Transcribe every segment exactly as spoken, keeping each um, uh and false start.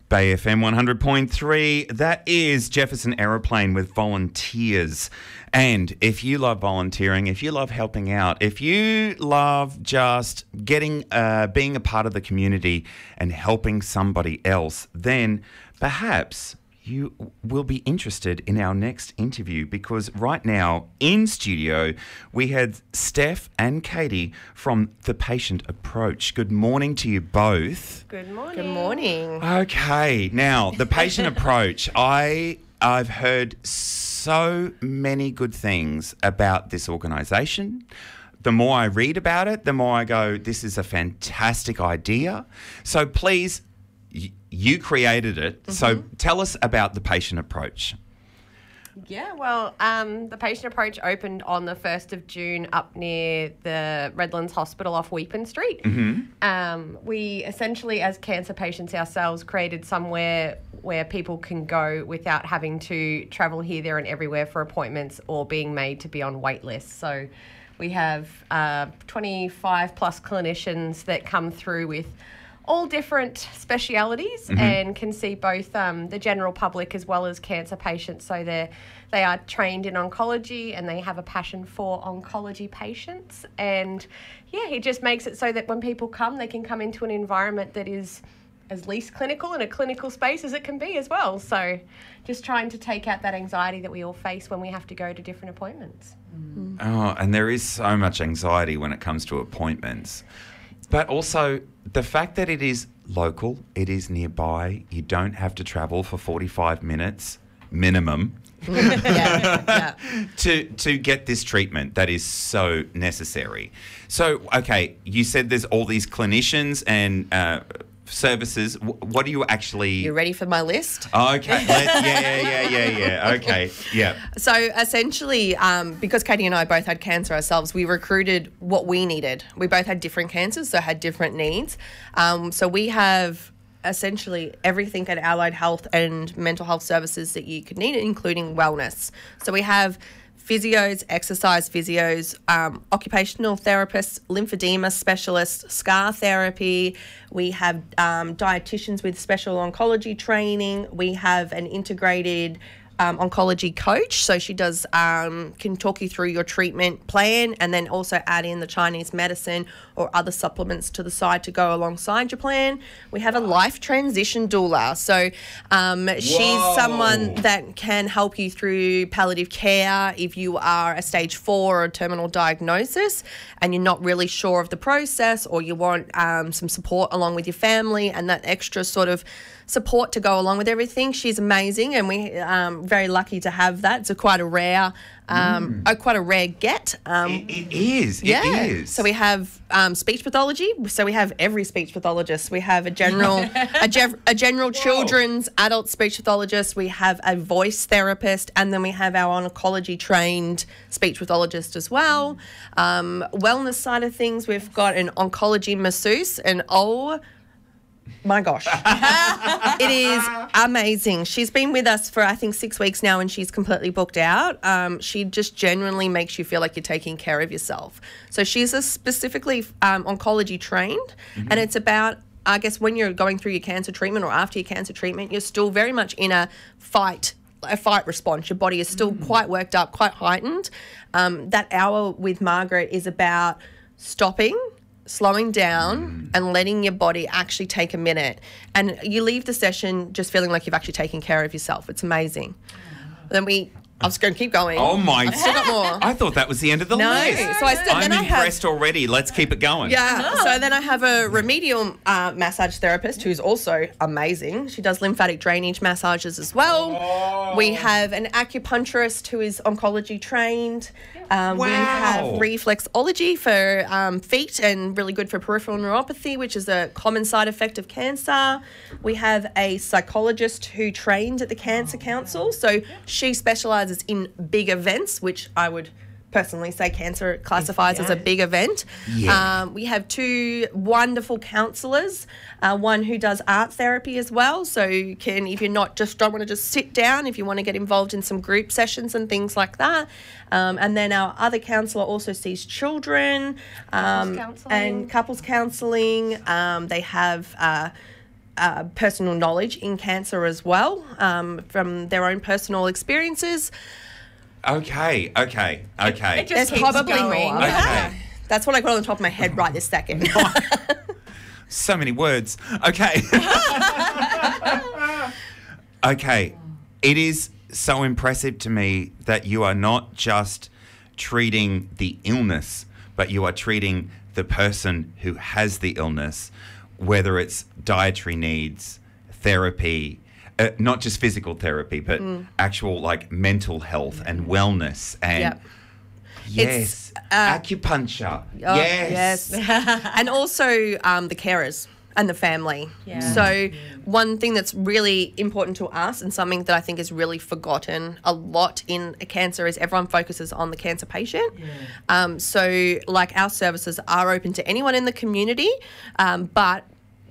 Bay F M one hundred point three. That is Jefferson Aeroplane with volunteers. And if you love volunteering, if you love helping out, if you love just getting, uh, being a part of the community and helping somebody else, then perhaps you will be interested in our next interview, because right now in studio we had Steph and Katie from The Patient Approach. Good morning to you both. Good morning. Good morning. Okay, now The Patient Approach. I I've heard so many good things about this organisation. The more I read about it, the more I go, this is a fantastic idea. So please, you created it, mm-hmm. so tell us about The Patient Approach. Yeah, well, um, The Patient Approach opened on the first of June up near the Redlands Hospital off Weepen Street. Mm-hmm. Um, we essentially, as cancer patients ourselves, created somewhere where people can go without having to travel here, there and everywhere for appointments or being made to be on wait lists. So we have uh, twenty-five plus clinicians that come through with all different specialities, mm-hmm. and can see both um, the general public as well as cancer patients. So they they are trained in oncology and they have a passion for oncology patients. And yeah, he just makes it so that when people come, they can come into an environment that is as least clinical and a clinical space as it can be as well. So just trying to take out that anxiety that we all face when we have to go to different appointments. Mm. Oh, and there is so much anxiety when it comes to appointments. But also the fact that it is local, it is nearby, you don't have to travel for forty-five minutes minimum yeah, yeah. to to get this treatment that is so necessary. So, okay, you said there's all these clinicians and uh, services. W- what do you actually... You ready for my list? Okay. Let, yeah, yeah, yeah, yeah, yeah. Okay, yeah. So essentially, um, because Katie and I both had cancer ourselves, we recruited what we needed. We both had different cancers, so had different needs. Um, so we have essentially everything at Allied Health and mental health services that you could need, including wellness. So we have physios, exercise physios, um, occupational therapists, lymphedema specialists, scar therapy. We have um, dietitians with special oncology training. We have an integrated um, oncology coach. So she does um, can talk you through your treatment plan and then also add in the Chinese medicine or other supplements to the side to go alongside your plan. We have a life transition doula. So um, she's someone that can help you through palliative care if you are a stage four or a terminal diagnosis and you're not really sure of the process, or you want um, some support along with your family and that extra sort of support to go along with everything. She's amazing, and we um very lucky to have that. It's a quite a rare um mm. a quite a rare get. Um it, it is. Yeah. It is. So we have um speech pathology. So we have every speech pathologist. We have a general a, ge- a general Whoa. children's adult speech pathologist. We have a voice therapist, and then we have our oncology trained speech pathologist as well. Um wellness side of things, we've got an oncology masseuse, and oh my gosh. It is amazing. She's been with us for, I think, six weeks now, and she's completely booked out. Um, she just genuinely makes you feel like you're taking care of yourself. So she's a specifically um, oncology trained, mm-hmm. and it's about, I guess, when you're going through your cancer treatment or after your cancer treatment, you're still very much in a fight a fight response. Your body is still mm. quite worked up, quite heightened. Um, that hour with Margaret is about stopping, slowing down mm. and letting your body actually take a minute. And you leave the session just feeling like you've actually taken care of yourself. It's amazing. Then we... I was going to keep going. Oh, my... I've still got more. I thought that was the end of the no. list. So I still, I'm then impressed I have, already. Let's keep it going. Yeah. Oh. So then I have a remedial uh, massage therapist who's also amazing. She does lymphatic drainage massages as well. Oh. We have an acupuncturist who is oncology trained. Um, wow. We have reflexology for um, feet and really good for peripheral neuropathy, which is a common side effect of cancer. We have a psychologist who trained at the Cancer Council. So she specialises in big events, which I would personally say cancer classifies yeah. as a big event. Yeah. Um, we have two wonderful counsellors, uh, one who does art therapy as well. So you can, if you're not just don't want to just sit down, if you want to get involved in some group sessions and things like that. Um, and then our other counsellor also sees children um, couples and couples counselling. Um, they have... Uh, uh, personal knowledge in cancer as well, um, from their own personal experiences. Okay, okay, okay. It just There's keeps probably going. more. Okay. That's what I got on the top of my head right this second. So many words. Okay. Okay. It is so impressive to me that you are not just treating the illness, but you are treating the person who has the illness, whether it's dietary needs, therapy, uh, not just physical therapy, but mm. actual like mental health and wellness and Yep. yes, uh, acupuncture. Oh, yes. yes. And also um, the carers and the family. Yeah. So one thing that's really important to us and something that I think is really forgotten a lot in cancer is everyone focuses on the cancer patient. Yeah. Um, so like our services are open to anyone in the community, um, but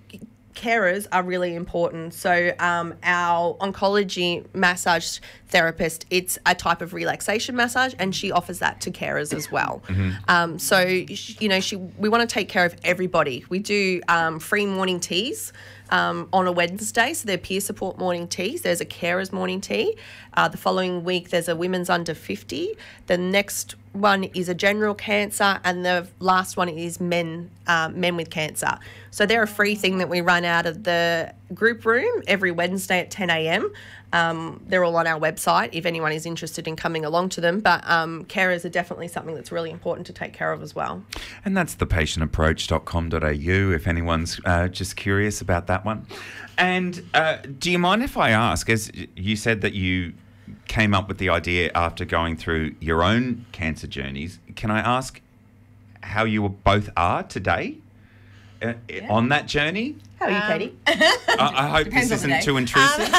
carers are really important. So um, our oncology massage therapist, it's a type of relaxation massage, and she offers that to carers as well. Mm-hmm. Um, so, you know, she we want to take care of everybody. We do um, free morning teas um, on a Wednesday, so they're peer support morning teas. There's a carers morning tea. Uh, the following week, there's a women's under fifty. The next one is a general cancer, and the last one is men uh, men with cancer. So they're a free thing that we run out of the group room every Wednesday at ten a.m. Um, they're all on our website if anyone is interested in coming along to them. But um, carers are definitely something that's really important to take care of as well. And that's the patient approach dot com dot a u if anyone's uh, just curious about that one. And uh, do you mind if I ask, as you said that you came up with the idea after going through your own cancer journeys, can I ask how you both are today uh, yeah. on that journey? How are you, um, Katie? I, I hope this isn't too intrusive.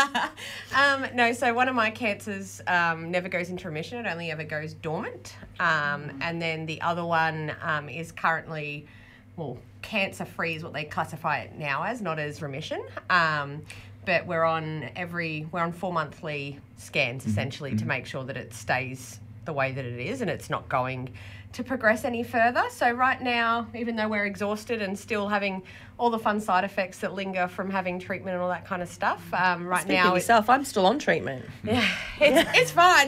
Um, no, so one of my cancers um, never goes into remission. It only ever goes dormant. Um, and then the other one um, is currently, well, cancer-free is what they classify it now as, not as remission. Um, but we're on every, we're on four monthly scans essentially mm-hmm. to make sure that it stays the way that it is and it's not going to progress any further. So right now, even though we're exhausted and still having all the fun side effects that linger from having treatment and all that kind of stuff, um, right Speak now... of yourself, I'm still on treatment. Yeah, it's, it's fine.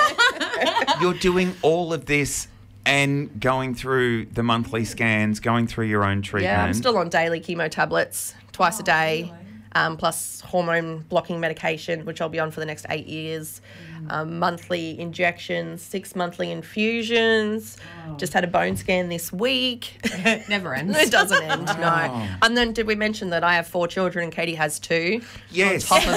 You're doing all of this and going through the monthly scans, going through your own treatment. Yeah, I'm still on daily chemo tablets twice oh, a day. Really? Um, plus hormone blocking medication, which I'll be on for the next eight years, mm. um, monthly injections, six monthly infusions. Oh. Just had a bone scan this week. Never ends. It doesn't end, oh. no. And then did we mention that I have four children and Katie has two? Yes. On top of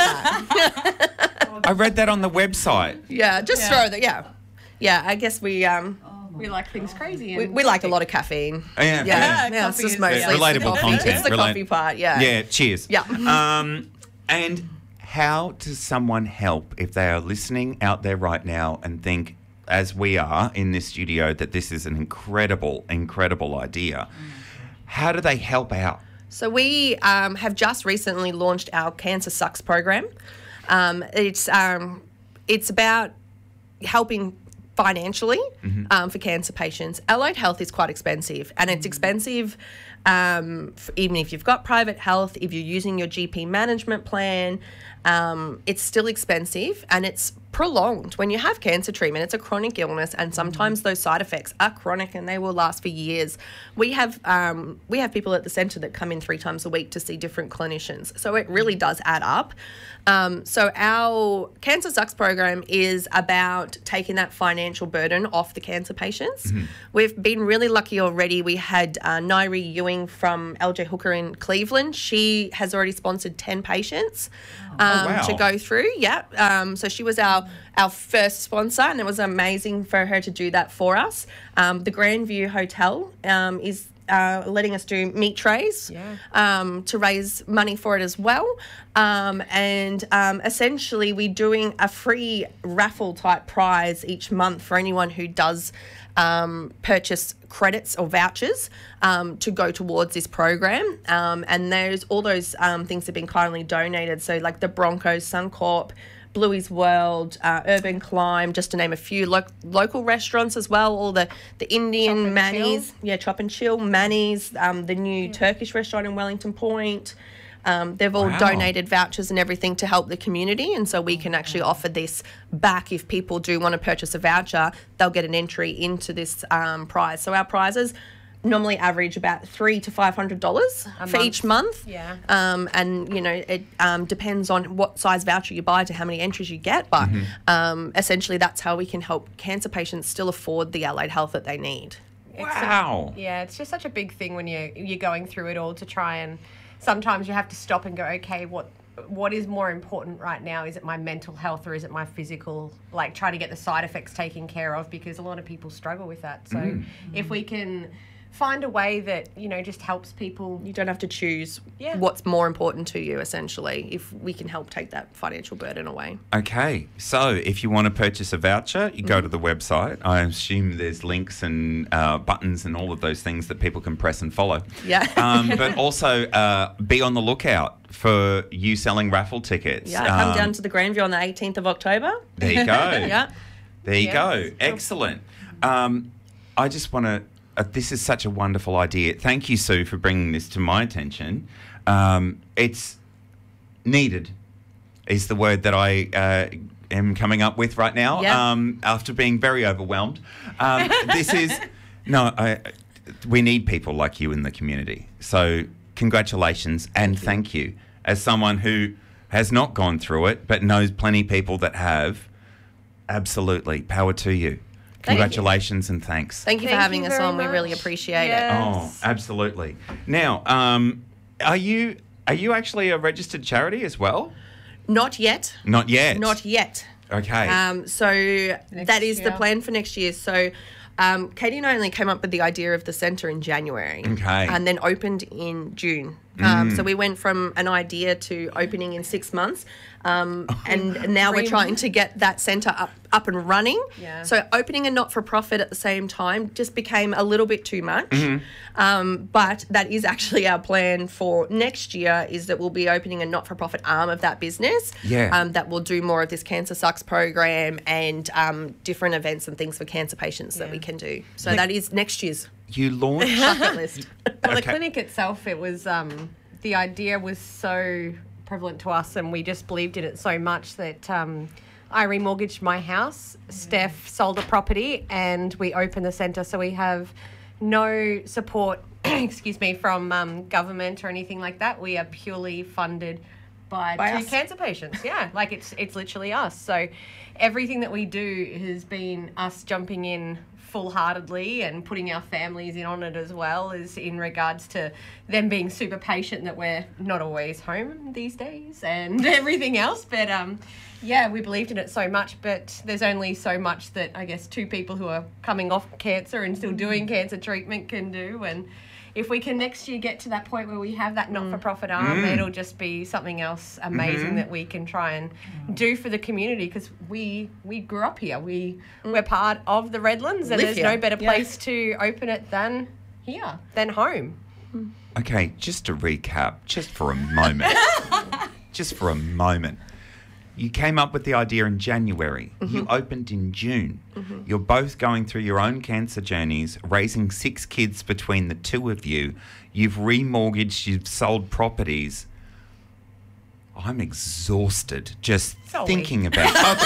that. I read that on the website. Yeah, just yeah. throw that, yeah. Yeah, I guess we... Um, We like things crazy. And we, we like a lot of caffeine. Oh, yeah, yeah. yeah. yeah it's just mostly yeah. relatable it's content. It's the Relat- coffee part, yeah. Yeah, cheers. Yeah. um, and how does someone help if they are listening out there right now and think, as we are in this studio, that this is an incredible, incredible idea? How do they help out? So we um, have just recently launched our Cancer Sucks program. Um, it's um, it's about helping financially mm-hmm. um, for cancer patients. Allied health is quite expensive, and it's expensive um, for, even if you've got private health, if you're using your G P management plan, um, it's still expensive and it's prolonged. When you have cancer treatment, it's a chronic illness, and sometimes those side effects are chronic and they will last for years. We have um, we have people at the centre that come in three times a week to see different clinicians, so it really does add up. Um, so our Cancer Sucks program is about taking that financial burden off the cancer patients. Mm-hmm. We've been really lucky already. We had uh, Nairi Ewing from L J Hooker in Cleveland. She has already sponsored ten patients um, oh, wow. to go through. Yeah. Um, so she was our our first sponsor, and it was amazing for her to do that for us. Um, the Grandview Hotel um, is Uh, letting us do meat trays yeah. um, to raise money for it as well. Um, and um, essentially we're doing a free raffle type prize each month for anyone who does um, purchase credits or vouchers um, to go towards this program. Um, and there's all those um, things have been kindly donated. So like the Broncos, Suncorp, Bluey's World, uh, Urban Climb, just to name a few. Lo- local restaurants as well, all the, the Indian Manny's, yeah, Chop and Chill, Manny's, um, the new yeah. Turkish restaurant in Wellington Point, Um, they've all Wow. donated vouchers and everything to help the community, and so we can actually offer this back if people do want to purchase a voucher. They'll get an entry into this um, prize. So our prizes normally average about three to five hundred dollars for month. each month. Yeah. Um, and you know it um, depends on what size voucher you buy to how many entries you get, but Mm-hmm. um, essentially that's how we can help cancer patients still afford the allied health that they need. Wow. Yeah, it's just such a big thing when you you're going through it all to try and sometimes you have to stop and go, okay, what what is more important right now? Is it my mental health or is it my physical? Like try to get the side effects taken care of because a lot of people struggle with that. So Mm. if we can find a way that, you know, just helps people. You don't have to choose Yeah. what's more important to you, essentially, if we can help take that financial burden away. Okay, so if you want to purchase a voucher, you Mm-hmm. go to the website. I assume there's links and uh, buttons and all of those things that people can press and follow. Yeah. Um, but also uh, be on the lookout for you selling raffle tickets. Yeah, come Um, down to the Grandview on the eighteenth of October. There you go. Yeah. There you Yes. go. Excellent. Um, I just want to. Uh, this is such a wonderful idea. Thank you, Sue, for bringing this to my attention. Um, it's needed, is the word that I uh, am coming up with right now. Yeah. Um, after being very overwhelmed, um, this is no. I, we need people like you in the community. So congratulations and thank you. As someone who has not gone through it but knows plenty of people that have, absolutely power to you. Thank you. Congratulations and thanks. Thank you Thank for having you us very on. We really much. appreciate Yeah. it. Oh, Yes. absolutely. Now, um, are you are you actually a registered charity as well? Not yet. Not yet. Not yet. Okay. Um, so that is the year. plan for next year. So um, Katie and I only came up with the idea of the centre in January. Okay. And then opened in June. Um, so we went from an idea to opening in six months. Um, and now we're Dream. trying to get that centre up, up and running. Yeah. So opening a not-for-profit at the same time just became a little bit too much. Um, but that is actually our plan for next year, is that we'll be opening a not-for-profit arm of that business. Yeah. Um, that will do more of this Cancer Sucks program and um, different events and things for cancer patients that we can do. So that is next year's you launched. bucket list. Well, the Okay. clinic itself, it was um, the idea was so prevalent to us, and we just believed in it so much that um, I remortgaged my house. Steph sold a property, and we opened the centre. So we have no support, excuse me, from um, government or anything like that. We are purely funded by, By two us. cancer patients. Yeah, like it's it's literally us. So everything that we do has been us jumping in full-heartedly and putting our families in on it as well, is in regards to them being super patient that we're not always home these days and everything else. But um, yeah, we believed in it so much, but there's only so much that I guess two people who are coming off cancer and still doing cancer treatment can do. And if we can next year get to that point where we have that not-for-profit arm, it'll just be something else amazing that we can try and do for the community, because we we grew up here. We we're part of the Redlands, and Live there's here. no better Yeah. place to open it than here, than home. Okay, just to recap, just for a moment. just for a moment. You came up with the idea in January. You opened in June. You're both going through your own cancer journeys, raising six kids between the two of you. You've remortgaged, you've sold properties. I'm exhausted just So are we. thinking about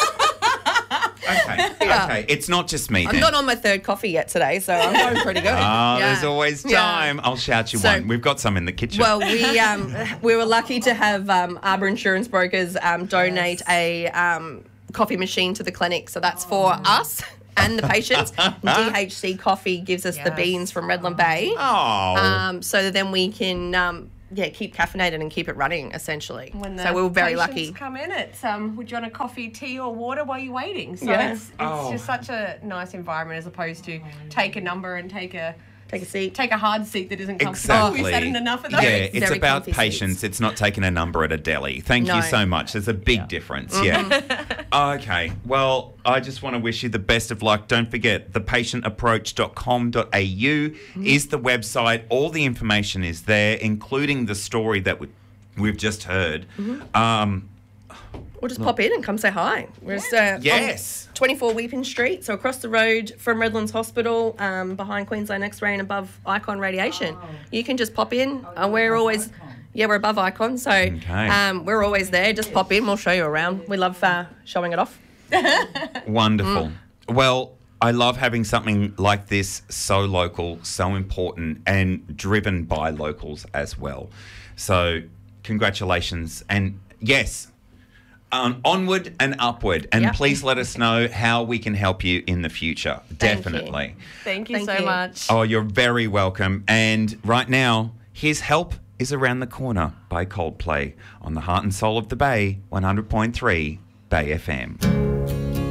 Okay. Okay. Yeah. Okay. It's not just me I'm then. not on my third coffee yet today, so I'm going pretty good. Oh, Yeah. there's always Yeah. time. I'll shout you So- one. We've got some in the kitchen. Well, we um, we were lucky to have um, Arbor Insurance Brokers um, donate a um, coffee machine to the clinic. So that's for us and the patients. D H C Coffee gives us the Yes. beans from Redland Bay. oh. Um, so then we can um, yeah keep caffeinated and keep it running, essentially. When the So we were very patients lucky. come in, it's um, would you want a coffee, tea, or water while you're waiting? So Yeah. it's it's Oh. just such a nice environment, as opposed to take a number and take a Take a seat. take a hard seat that isn't comfortable. Exactly. We've sat in enough of those. Yeah, it's Very about comfy patience. seats. It's not taking a number at a deli. Thank No. you so much. There's a big difference. Yeah. Okay. Well, I just want to wish you the best of luck. Don't forget, the patient approach dot com dot a u is the website. All the information is there, including the story that we, we've just heard. Um, Or just pop in and come say hi. We're just, uh, Yes. on twenty-four Weepin Street, so across the road from Redlands Hospital, um, behind Queensland X-Ray and above Icon Radiation. You can just pop in, and we're always, Yeah, we're above Icon, so Okay. um, we're always there. Just pop in, we'll show you around. We love uh, showing it off. Wonderful. Well, I love having something like this so local, so important, and driven by locals as well. So, congratulations. And yes, um, onward and upward. And Yep. please let us know how we can help you in the future. Thank you. Definitely. Thank you Thank so you. much. Oh, you're very welcome. And right now, here's Help is Around the Corner by Coldplay on the Heart and Soul of the Bay, one hundred point three Bay F M.